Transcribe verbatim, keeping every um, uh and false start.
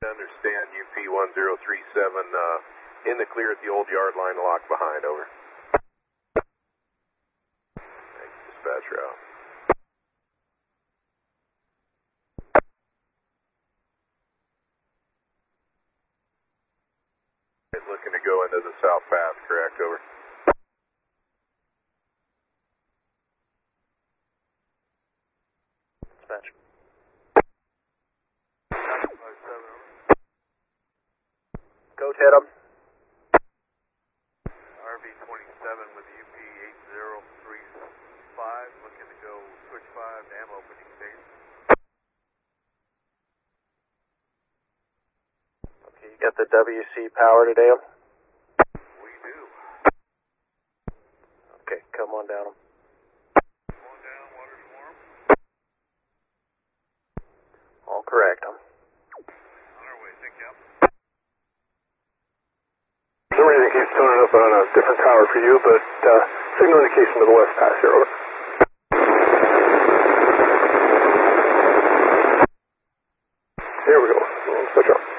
Understand, U P one zero three seven, uh, in the clear at the old yard line, lock behind, over. Thanks, dispatch route. Looking to go into the south path, correct, over. Dispatch. Coach, hit him. R V twenty-seven with U P eight zero three five, looking to go switch five to ammo opening station. Okay, you got the W C power today? We do. Okay, come on down. Going down, water's warm. All correct. On our way, thank you. No reason keeps tuning up on a different tower for you, but uh, signal indication to the west pass here, over. Here we go. Switch up.